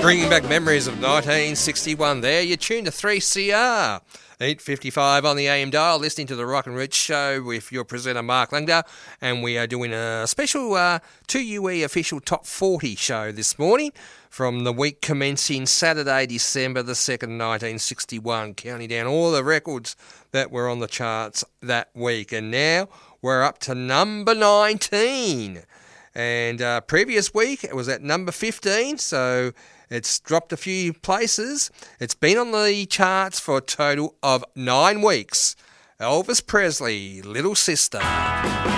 Bringing back memories of 1961 there. You're tuned to 3CR. 8:55 on the AM dial, listening to the Rock and Rich Show with your presenter Mark Langdale, and we are doing a special 2UE official Top 40 show this morning from the week commencing Saturday, December the 2nd, 1961, counting down all the records that were on the charts that week. And now we're up to number 19. And previous week it was at number 15, so it's dropped a few places. It's been on the charts for a total of 9 weeks. Elvis Presley, Little Sister.